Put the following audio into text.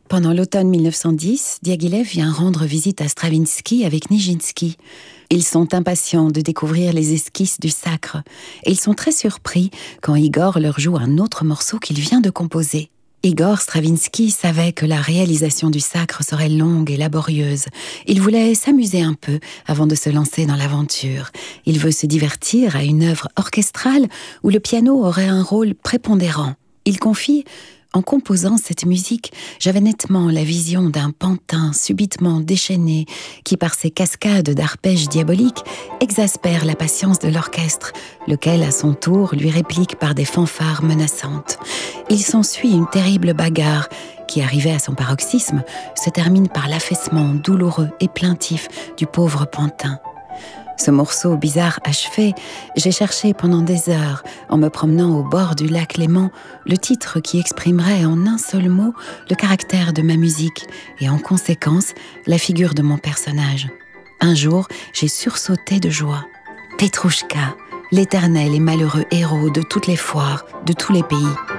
Pendant l'automne 1910, Diaghilev vient rendre visite à Stravinsky avec Nijinsky. Ils sont impatients de découvrir les esquisses du Sacre et ils sont très surpris quand Igor leur joue un autre morceau qu'il vient de composer. Igor Stravinsky savait que la réalisation du Sacre serait longue et laborieuse. Il voulait s'amuser un peu avant de se lancer dans l'aventure. Il veut se divertir à une œuvre orchestrale où le piano aurait un rôle prépondérant. Il confie: en composant cette musique, j'avais nettement la vision d'un pantin subitement déchaîné qui, par ses cascades d'arpèges diaboliques, exaspère la patience de l'orchestre, lequel, à son tour, lui réplique par des fanfares menaçantes. Il s'ensuit une terrible bagarre qui, arrivée à son paroxysme, se termine par l'affaissement douloureux et plaintif du pauvre pantin. Ce morceau bizarre achevé, j'ai cherché pendant des heures, en me promenant au bord du lac Léman, le titre qui exprimerait en un seul mot le caractère de ma musique et en conséquence la figure de mon personnage. Un jour, j'ai sursauté de joie. Petrouchka, l'éternel et malheureux héros de toutes les foires, de tous les pays.